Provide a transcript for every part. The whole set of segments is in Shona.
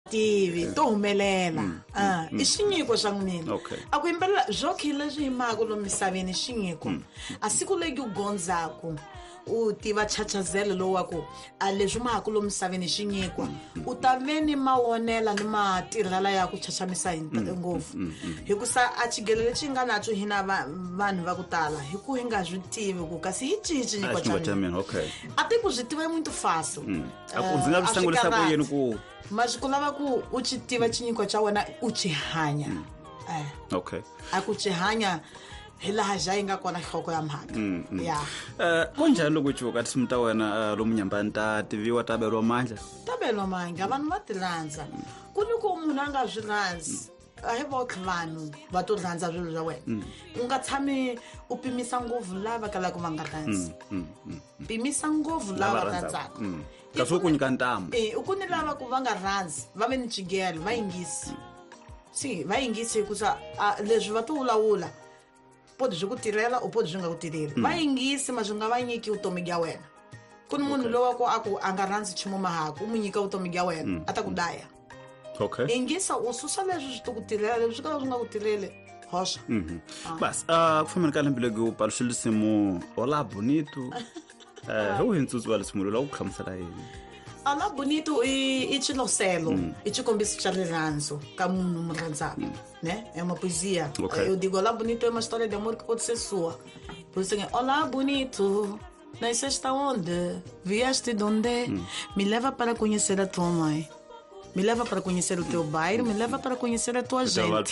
tivi to humelela I xinyiko xa n'wina a ku yimbelela zwokhile leswi yimaka lomu misaveni xinyiko a siku leki u gondzaku u tiva chachazelo lowu wa ku a leswi ma haku lomu misaveni xinyiko u ta veni mawonela ni matirhela ya ku chachamisa ngopfu hikusa a xigelele xi nga natswo hina vanhu va ku tala hi ku hi nga swi tivi ku kasi hi cici nyiko xa mina a ti ku swi tiva muito fácil a ku ndzi nga swi sangulisa ku yini ku maswi ku lava ku u xi tiva xinyiko xa wena u xi hanya a ku xi hanya hi laha jayi nga kona hloko ya mhaka ya kunjani loko uthi kathi mta wena lo munyambani ta tiviwa tabelwa mandla vanhu va ti rhandza ku ni ku munhu a nga swi rhandzi a hi votlhe vanhu va to rhandza swilo swa wena u nga tshami u pimisa ngopfu lava kalaka va nga rhandzi pimisa ngopfu lava rhandzaka kasi u ku nyika ntamu u ku ni lava ku va nga rhandzi va ve ni xigelo va yingisi va yingisi hikusa leswi va to vulavula podi byi ku tirhela u podi byi nga ku tirheli va yingisi ma byi nga va nyiki vutomi bya wena ku ni munhu lowa ko a nga rhandzi nchumu mahaka u mu nyika vutomi bya wena a ta ku daya yingisa u susa leswi swi to ku tirhela leswi swi kala swi nga ku tirheli hoxa basi ku fambeni ka lembe leki u paluxile lisimu Olá Bonito hi wihi ntsutsu wa lisimu lowu ku hlamusela yini Olá Bonito I xiloselo I xikombiso xa rirhandzu ka munhu mu rhandzaka né é uma poesia eu digo Olá Bonito é uma história de amor que pode ser sua por isso Olá Bonito nasceste onde vieste de onde me leva para conhecer a tua mãe me leva para conhecer o teu bairro me leva para conhecer a tua gente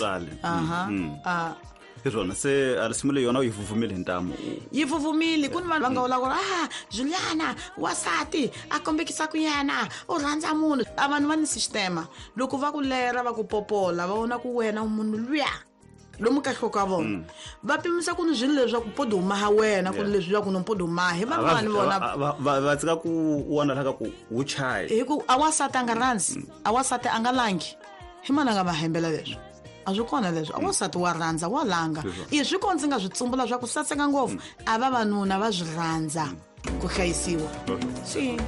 Irona se alisimule yona uyivuvumile ntamu yivuvumile kuni vanhu va nga vula Juliana wasati a kombekisa ku yena u rhandza munhu a vanhu va ni sistema loko va ku lera va ku popola va vona ku wena munhu luya lomu ka hloka vona va pimisa ku ni zwilo leswaku poduma ha wena ku leswi swa ku no poduma he vanhu vona va tsika ku wona laka ku u chayi hi ku awasati anga rhandzi awasati anga langi hi mana nga mahembela leswi a swi kona leswi a wasati wa rhandza wa langa i swi kona ndzi nga swi tsumbula swa ku satseka ngopfu a vavanuna va swi rhandza ku hlayisiwa